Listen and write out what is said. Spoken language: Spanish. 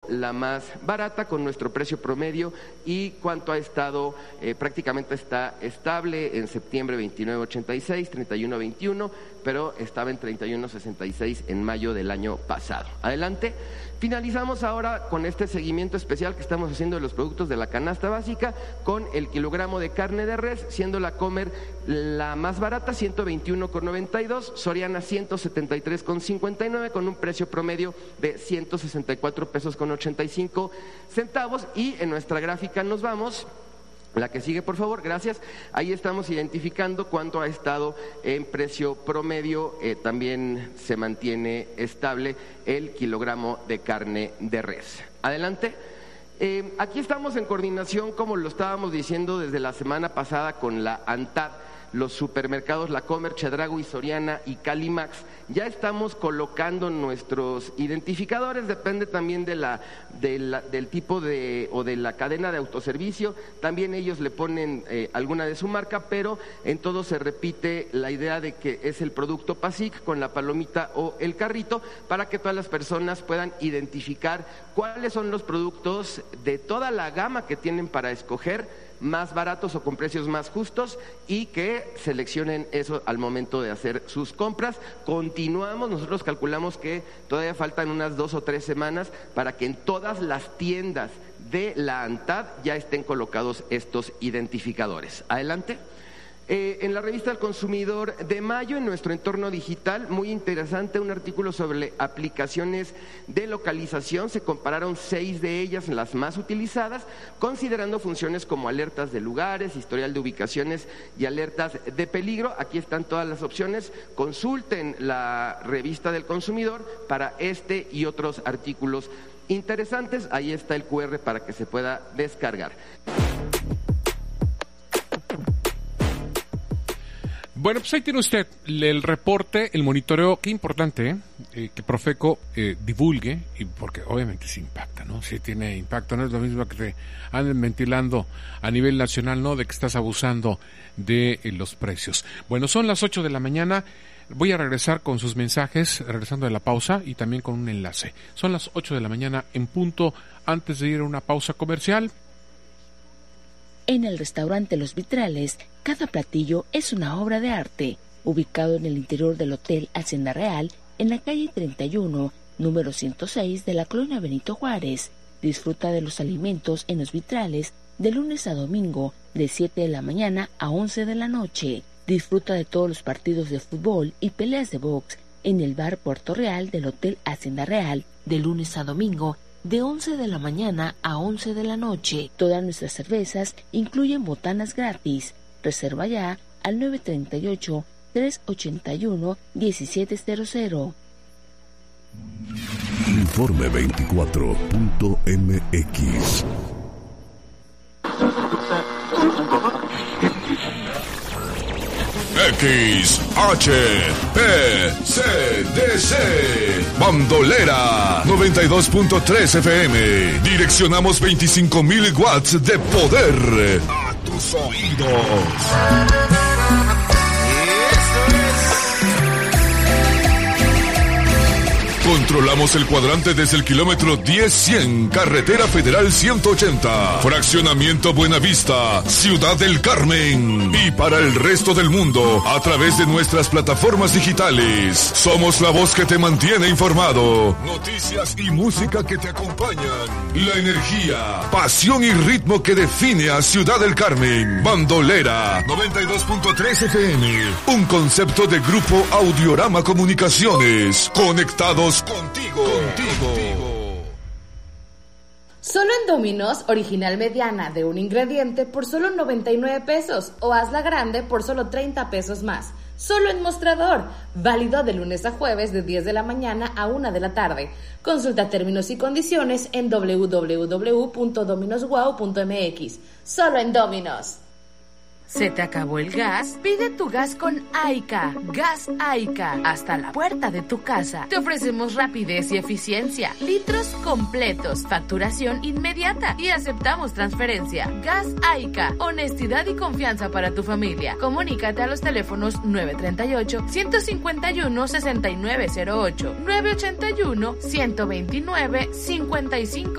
la más barata con nuestro precio promedio y cuánto ha estado, prácticamente está estable en septiembre 29.86, 31.21, pero estaba en 31.66 en mayo del año pasado. Adelante. Finalizamos ahora con este seguimiento especial que estamos haciendo de los productos de la canasta básica con el kilogramo de carne de res, siendo la Comer la más barata, 121,92, Soriana 173,59 con un precio promedio de 164 pesos con 85 centavos. Y en nuestra gráfica nos vamos. La que sigue, por favor, gracias. Ahí estamos identificando cuánto ha estado en precio promedio. También se mantiene estable el kilogramo de carne de res. Adelante. Aquí estamos en coordinación, como lo estábamos diciendo desde la semana pasada, con la ANTAD, los supermercados La Comer, Chedraui, Soriana y Calimax. Ya estamos colocando nuestros identificadores, depende también del tipo o de la cadena de autoservicio. También ellos le ponen alguna de su marca, pero en todo se repite la idea de que es el producto PASIC con la palomita o el carrito, para que todas las personas puedan identificar cuáles son los productos de toda la gama que tienen para escoger, más baratos o con precios más justos, y que seleccionen eso al momento de hacer sus compras. Continuamos, nosotros calculamos que todavía faltan unas 2 o 3 semanas para que en todas las tiendas de la ANTAD ya estén colocados estos identificadores. Adelante. En la revista del Consumidor de mayo, en nuestro entorno digital, muy interesante, un artículo sobre aplicaciones de localización. Se compararon 6 de ellas, las más utilizadas, considerando funciones como alertas de lugares, historial de ubicaciones y alertas de peligro. Aquí están todas las opciones. Consulten la revista del Consumidor para este y otros artículos interesantes. Ahí está el QR para que se pueda descargar. Bueno, pues ahí tiene usted el reporte, el monitoreo. Qué importante que Profeco divulgue, y porque obviamente sí impacta, ¿no? Sí tiene impacto, no es lo mismo que te anden ventilando a nivel nacional, ¿no? De que estás abusando de los precios. Bueno, son las 8 de la mañana. Voy a regresar con sus mensajes, regresando de la pausa, y también con un enlace. Son las 8 de la mañana en punto. Antes de ir a una pausa comercial, en el restaurante Los Vitrales, cada platillo es una obra de arte. Ubicado en el interior del Hotel Hacienda Real, en la calle 31, número 106 de la colonia Benito Juárez. Disfruta de los alimentos en Los Vitrales de lunes a domingo, de 7 de la mañana a 11 de la noche. Disfruta de todos los partidos de fútbol y peleas de box en el bar Puerto Real del Hotel Hacienda Real, de lunes a domingo, de 11 de la mañana a 11 de la noche. Todas nuestras cervezas incluyen botanas gratis. Reserva ya al 938-381-1700. Informe 24.mx. XHPCDC Bandolera 92.3 FM. Direccionamos 25,000 watts de poder a tus oídos. Controlamos el cuadrante desde el kilómetro 10-100, Carretera Federal 180, Fraccionamiento Buenavista, Ciudad del Carmen. Y para el resto del mundo, a través de nuestras plataformas digitales. Somos la voz que te mantiene informado. Noticias y música que te acompañan. La energía, pasión y ritmo que define a Ciudad del Carmen. Bandolera 92.3 FM. Un concepto de Grupo Audiorama Comunicaciones. Conectados contigo. Solo en Domino's, original mediana de un ingrediente por solo 99 pesos o hazla grande por solo 30 pesos más. Solo en Mostrador, válido de lunes a jueves de 10 de la mañana a 1 de la tarde. Consulta términos y condiciones en www.dominoswow.mx. Solo en Domino's. ¿Se te acabó el gas? Pide tu gas con Aica. Gas Aica. Hasta la puerta de tu casa. Te ofrecemos rapidez y eficiencia. Litros completos. Facturación inmediata. Y aceptamos transferencia. Gas Aica. Honestidad y confianza para tu familia. Comunícate a los teléfonos 938-151-6908. 981-129-55.